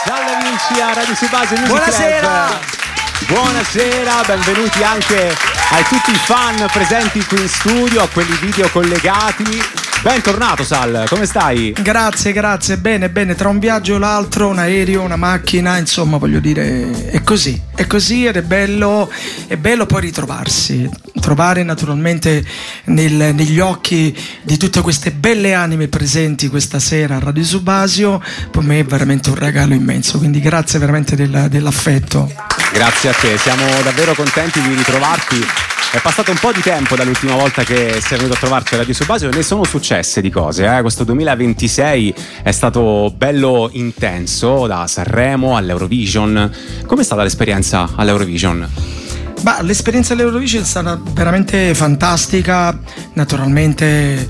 Salve amici a Radio Subasio Music Buonasera! Club. Buonasera, benvenuti anche a tutti i fan presenti qui in studio, a quelli video collegati. Bentornato Sal, come stai? Grazie, bene, tra un viaggio e l'altro, un aereo, una macchina, insomma voglio dire, è così ed è bello poi ritrovarsi, trovare naturalmente negli occhi di tutte queste belle anime presenti questa sera a Radio Subasio, per me è veramente un regalo immenso, quindi grazie veramente dell'affetto. Grazie a te, siamo davvero contenti di ritrovarti. È passato un po' di tempo dall'ultima volta che sei venuto a trovarci a Radio Subasio e ne sono successe di cose. Questo 2026 è stato bello intenso, da Sanremo all'Eurovision. Com'è stata l'esperienza all'Eurovision? L'esperienza all'Eurovision è stata veramente fantastica, naturalmente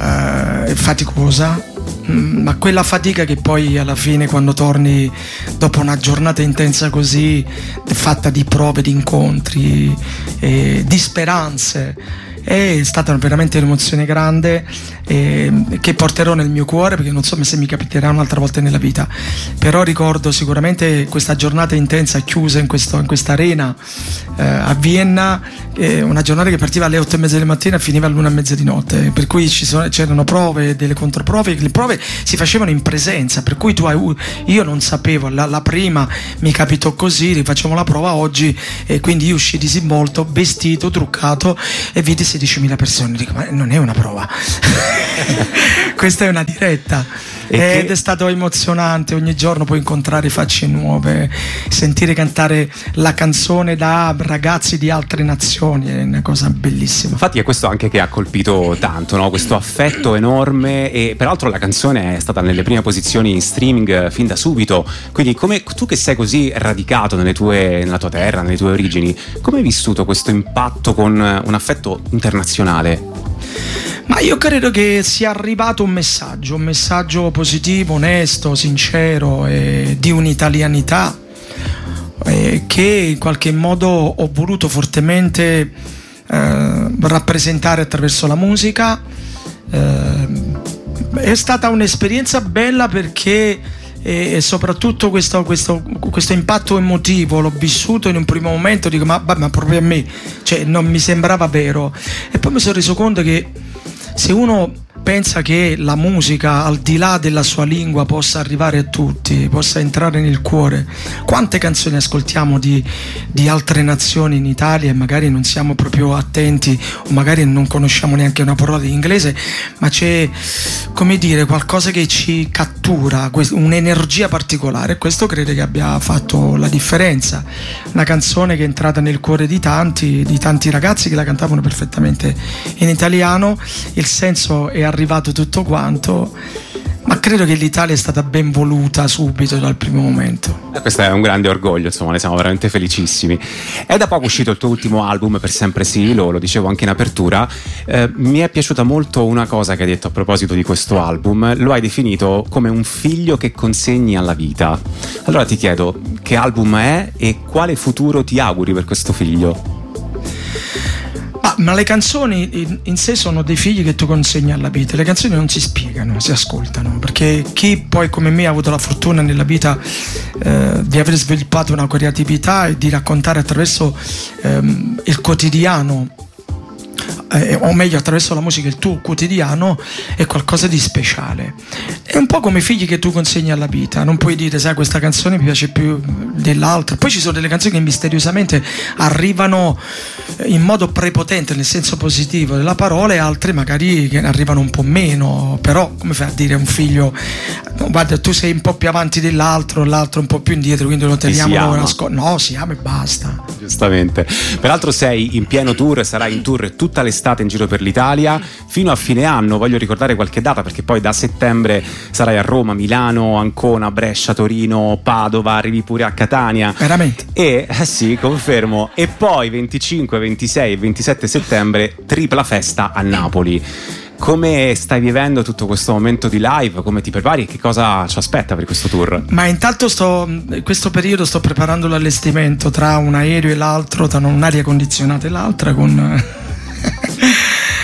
faticosa, ma quella fatica che poi alla fine, quando torni dopo una giornata intensa così, fatta di prove, di incontri, di speranze, è stata veramente un'emozione grande che porterò nel mio cuore, perché non so se mi capiterà un'altra volta nella vita, però ricordo sicuramente questa giornata intensa chiusa in questa arena a Vienna, una giornata che partiva alle 8:30 del mattino e finiva all'1:30 di notte, per cui c'erano prove, delle controprove, le prove si facevano in presenza, per cui io non sapevo, la prima mi capitò così, rifacciamo la prova oggi, e quindi io uscii disinvolto, vestito, truccato, e vidi 16.000 persone. Dico, ma non è una prova questa è una diretta, ed è stato emozionante. Ogni giorno puoi incontrare facce nuove, sentire cantare la canzone da ragazzi di altre nazioni, è una cosa bellissima. Infatti è questo anche che ha colpito tanto, no? Questo affetto enorme, e peraltro la canzone è stata nelle prime posizioni in streaming fin da subito, quindi come tu che sei così radicato nella tua terra, nelle tue origini, come hai vissuto questo impatto con un affetto internazionale? Ma io credo che sia arrivato un messaggio positivo, onesto, sincero, di un'italianità che in qualche modo ho voluto fortemente rappresentare attraverso la musica. È stata un'esperienza bella perché e soprattutto questo impatto emotivo l'ho vissuto in un primo momento, dico ma proprio a me, cioè non mi sembrava vero, e poi mi sono reso conto che se uno pensa che la musica, al di là della sua lingua, possa arrivare a tutti, possa entrare nel cuore. Quante canzoni ascoltiamo di altre nazioni in Italia e magari non siamo proprio attenti, o magari non conosciamo neanche una parola di inglese, ma c'è, come dire, qualcosa che ci cattura, un'energia particolare. Questo credo che abbia fatto la differenza. Una canzone che è entrata nel cuore di tanti ragazzi che la cantavano perfettamente in italiano, il senso è arrivato tutto quanto, ma credo che l'Italia è stata ben voluta subito dal primo momento. Questo è un grande orgoglio, insomma, ne siamo veramente felicissimi. È da poco uscito il tuo ultimo album, Per Sempre Sì, lo dicevo anche in apertura. Mi è piaciuta molto una cosa che hai detto a proposito di questo album, lo hai definito come un figlio che consegni alla vita. Allora ti chiedo, che album è e quale futuro ti auguri per questo figlio? Ma le canzoni in sé sono dei figli che tu consegni alla vita. Le canzoni non si spiegano, si ascoltano, perché chi poi come me ha avuto la fortuna nella vita di aver sviluppato una creatività e di raccontare attraverso il quotidiano, o meglio attraverso la musica il tuo quotidiano, è qualcosa di speciale. È un po' come i figli che tu consegni alla vita, non puoi dire sai questa canzone mi piace più dell'altra. Poi ci sono delle canzoni che misteriosamente arrivano in modo prepotente nel senso positivo della parola, e altre magari che arrivano un po' meno. Però come fai a dire a un figlio guarda tu sei un po' più avanti dell'altro, l'altro un po' più indietro, quindi non teniamo no, si ama e basta. Giustamente. Peraltro sei in pieno tour, sarai in tour tutta l'estate in giro per l'Italia fino a fine anno. Voglio ricordare qualche data, perché poi da settembre sarai a Roma, Milano, Ancona, Brescia, Torino, Padova, arrivi pure a Catania. Veramente? E sì, confermo. E poi 25, 26 e 27 settembre tripla festa a Napoli. Come stai vivendo tutto questo momento di live? Come ti prepari e che cosa ci aspetta per questo tour? Ma intanto questo periodo sto preparando l'allestimento tra un aereo e l'altro, tra un'aria condizionata e l'altra, con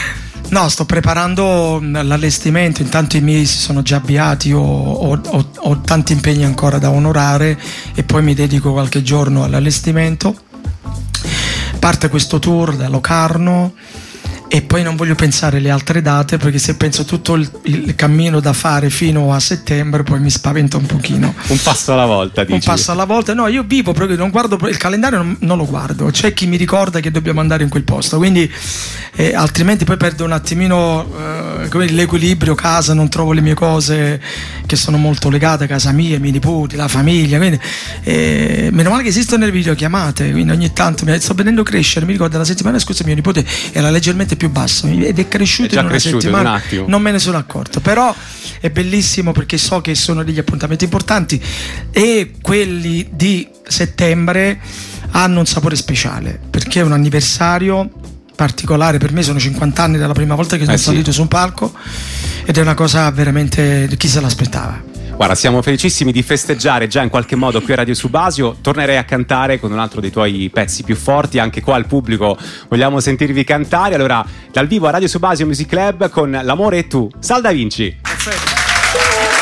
No, sto preparando l'allestimento, intanto i miei si sono già avviati, ho tanti impegni ancora da onorare e poi mi dedico qualche giorno all'allestimento. Parte questo tour da Locarno e poi non voglio pensare alle altre date, perché se penso tutto il cammino da fare fino a settembre poi mi spaventa un pochino. Un passo alla volta, dici? Un passo alla volta. No, io vivo proprio, non guardo il calendario, non lo guardo, c'è chi mi ricorda che dobbiamo andare in quel posto, quindi altrimenti poi perdo un attimino l'equilibrio, casa, non trovo le mie cose che sono molto legate a casa mia, i miei nipoti, la famiglia, quindi meno male che esistono le videochiamate, quindi ogni tanto sto vedendo crescere. Mi ricordo la settimana scorsa mio nipote era leggermente più basso ed è cresciuto in una settimana, in un attimo. Non me ne sono accorto, però è bellissimo perché so che sono degli appuntamenti importanti e quelli di settembre hanno un sapore speciale perché è un anniversario particolare. Per me sono 50 anni dalla prima volta che sono salito su un palco ed è una cosa veramente, chi se l'aspettava. Guarda, siamo felicissimi di festeggiare già in qualche modo qui a Radio Subasio. Tornerei a cantare con un altro dei tuoi pezzi più forti, anche qua al pubblico vogliamo sentirvi cantare. Allora, dal vivo a Radio Subasio Music Club con L'amore e tu, Sal Da Vinci.